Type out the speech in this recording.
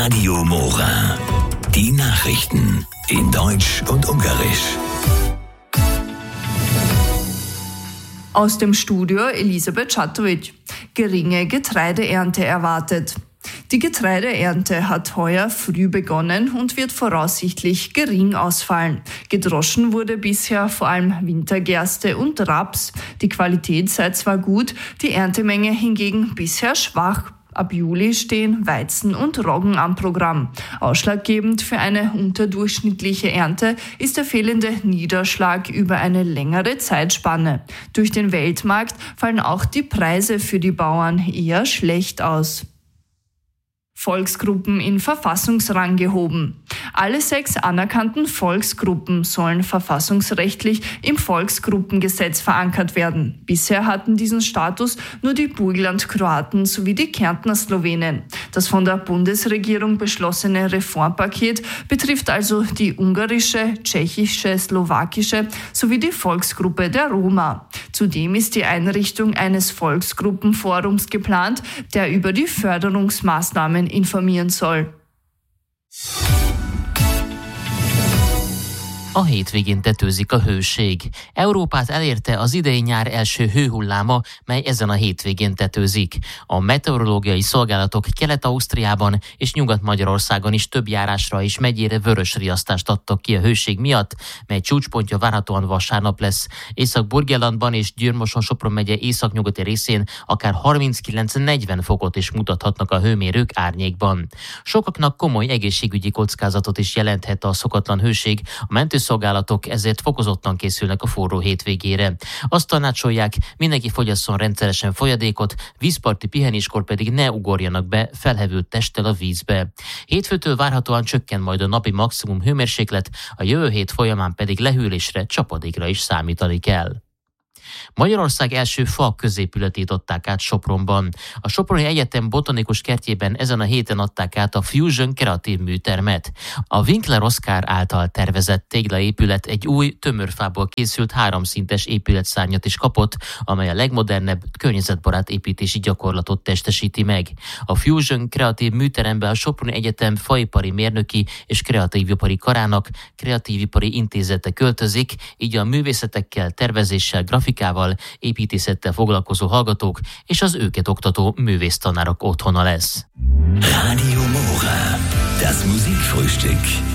Radio Mora. Die Nachrichten in Deutsch und Ungarisch. Aus dem Studio Elisabeth Schatovic. Geringe Getreideernte erwartet. Die Getreideernte hat heuer früh begonnen und wird voraussichtlich gering ausfallen. Gedroschen wurde bisher vor allem Wintergerste und Raps. Die Qualität sei zwar gut, die Erntemenge hingegen bisher schwach. Ab Juli stehen Weizen und Roggen am Programm. Ausschlaggebend für eine unterdurchschnittliche Ernte ist der fehlende Niederschlag über eine längere Zeitspanne. Durch den Weltmarkt fallen auch die Preise für die Bauern eher schlecht aus. Volksgruppen in Verfassungsrang gehoben. Alle 6 anerkannten Volksgruppen sollen verfassungsrechtlich im Volksgruppengesetz verankert werden. Bisher hatten diesen Status nur die Burgenland-Kroaten sowie die Kärntner Slowenen. Das von der Bundesregierung beschlossene Reformpaket betrifft also die ungarische, tschechische, slowakische sowie die Volksgruppe der Roma. Zudem ist die Einrichtung eines Volksgruppenforums geplant, der über die Förderungsmaßnahmen informieren soll. A hétvégén tetőzik a hőség. Európát elérte az idei nyár első hőhulláma, mely ezen a hétvégén tetőzik. A meteorológiai szolgálatok Kelet-Ausztriában és Nyugat-Magyarországon is több járásra és megyére vörös riasztást adtak ki a hőség miatt, mely csúcspontja várhatóan vasárnap lesz. Észak-Burgenlandban és Győr-Moson-Sopron megye északnyugati részén akár 39-40 fokot is mutathatnak a hőmérők árnyékban. Sokaknak komoly egészségügyi kockázatot is jelenthet a szokatlan hőség, a mentőszolgálatok ezért fokozottan készülnek a forró hétvégére. Azt tanácsolják, mindenki fogyasszon rendszeresen folyadékot, vízparti pihenéskor pedig ne ugorjanak be felhevült testtel a vízbe. Hétfőtől várhatóan csökken majd a napi maximum hőmérséklet, a jövő hét folyamán pedig lehűlésre, csapadékra is számítani kell. Magyarország első fa középületét adták át Sopronban. A Soproni Egyetem botanikus kertjében ezen a héten adták át a Fusion kreatív műtermet. A Winkler Oskar által tervezett téglaépület egy új, tömörfából készült 3-szintes épületszárnyat is kapott, amely a legmodernebb, környezetbarát építési gyakorlatot testesíti meg. A Fusion kreatív műterembe a Soproni Egyetem faipari mérnöki és kreatívipari karának kreatívipari intézete költözik, így a művészetekkel, tervezéssel, grafikával, építészettel foglalkozó hallgatók és az őket oktató művésztanárok otthona lesz. Radio Mora, das Musikfrühstück.